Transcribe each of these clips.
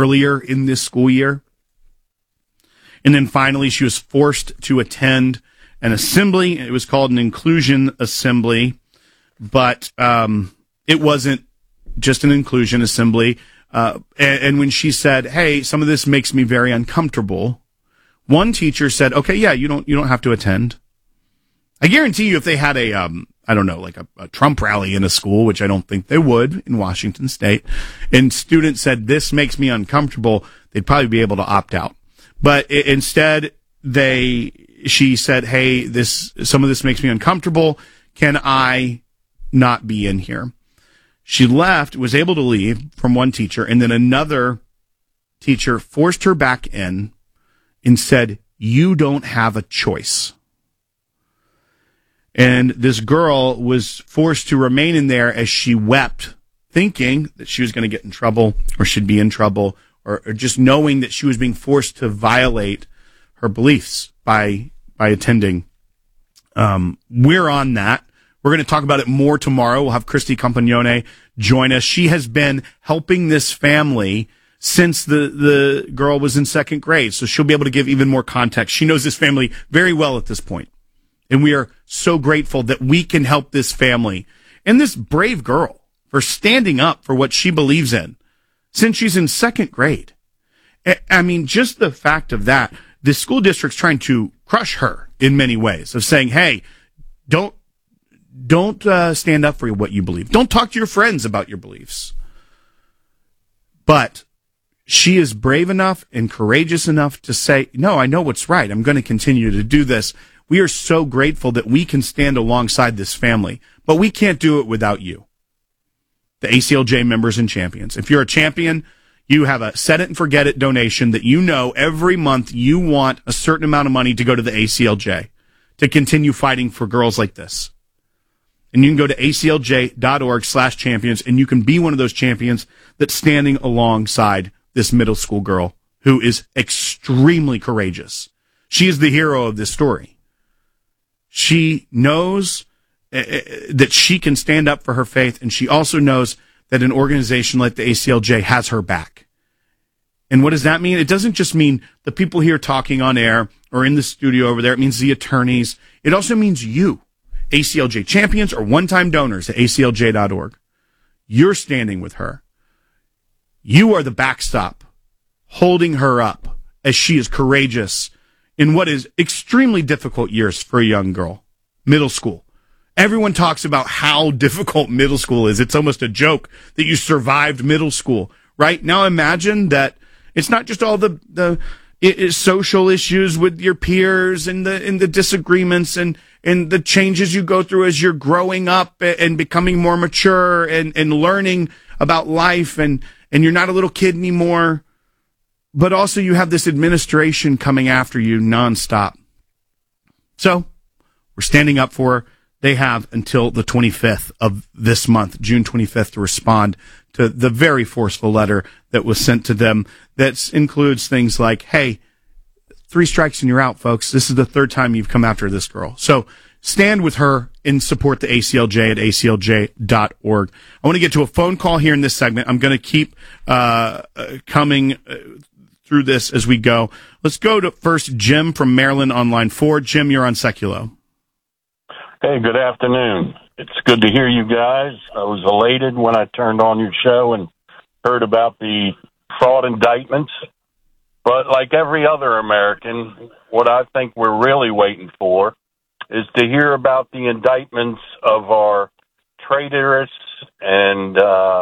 earlier in this school year. And then finally, she was forced to attend an assembly. It was called an inclusion assembly, but it wasn't just an inclusion assembly. And when she said, "Hey, some of this makes me very uncomfortable," one teacher said, "Okay, yeah, you don't have to attend." I guarantee you, if they had a a Trump rally in a school, which I don't think they would in Washington State, and students said, "This makes me uncomfortable," they'd probably be able to opt out. But instead, she said, "Hey, some of this makes me uncomfortable. Can I not be in here?" She left, was able to leave from one teacher, and then another teacher forced her back in and said, "You don't have a choice." And this girl was forced to remain in there as she wept, thinking that she was going to get in trouble or should be in trouble, or just knowing that she was being forced to violate her beliefs by attending. We're on that. We're going to talk about it more tomorrow. We'll have Christy Compagnone join us. She has been helping this family since the girl was in second grade, so she'll be able to give even more context. She knows this family very well at this point, and we are so grateful that we can help this family and this brave girl for standing up for what she believes in since she's in second grade. I mean, just the fact of that, the school district's trying to crush her in many ways, of saying, "Hey, don't stand up for what you believe. Don't talk to your friends about your beliefs." But she is brave enough and courageous enough to say, "No, I know what's right. I'm going to continue to do this." We are so grateful that we can stand alongside this family, but we can't do it without you, the ACLJ members and champions. If you're a champion, you have a set it and forget it donation that you know every month you want a certain amount of money to go to the ACLJ to continue fighting for girls like this. And you can go to aclj.org/champions, and you can be one of those champions that's standing alongside this middle school girl who is extremely courageous. She is the hero of this story. She knows that she can stand up for her faith, and she also knows that an organization like the ACLJ has her back. And what does that mean? It doesn't just mean the people here talking on air or in the studio over there. It means the attorneys. It also means you, ACLJ champions or one-time donors at aclj.org. You're standing with her. You are the backstop, holding her up as she is courageous in what is extremely difficult years for a young girl. Middle school. Everyone talks about how difficult middle school is. It's almost a joke that you survived middle school, right? Now imagine that it's not just all the social issues with your peers and the disagreements and the changes you go through as you're growing up and becoming more mature and learning about life and you're not a little kid anymore. But also you have this administration coming after you nonstop. So we're standing up for her. They have until the 25th of this month, June 25th, to respond to the very forceful letter that was sent to them that includes things like, "Hey, 3 strikes and you're out, folks. This is the 3rd time you've come after this girl." So stand with her and support the ACLJ at aclj.org. I want to get to a phone call here in this segment. I'm going to keep coming through this as we go. Let's go to first Jim from Maryland on line 4. Jim, you're on Seculo. Hey, good afternoon. It's good to hear you guys. I was elated when I turned on your show and heard about the fraud indictments. But like every other American, what I think we're really waiting for is to hear about the indictments of our traitorous and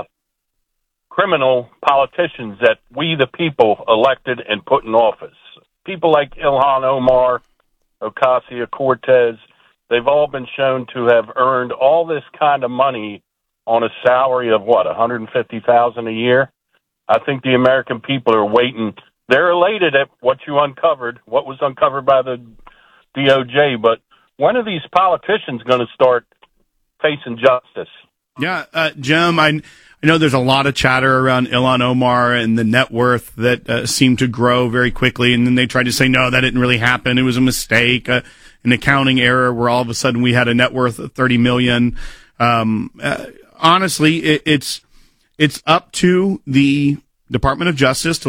criminal politicians that we, the people, elected and put in office. People like Ilhan Omar, Ocasio-Cortez, they've all been shown to have earned all this kind of money on a salary of, $150,000 a year? I think the American people are waiting. They're elated at what you uncovered, what was uncovered by the DOJ, but when are these politicians going to start facing justice? Yeah, Jim, I know there's a lot of chatter around Ilhan Omar and the net worth that seemed to grow very quickly, and then they tried to say, no, that didn't really happen. It was a mistake, an accounting error where all of a sudden we had a net worth of $30 million. Honestly, it's up to the Department of Justice to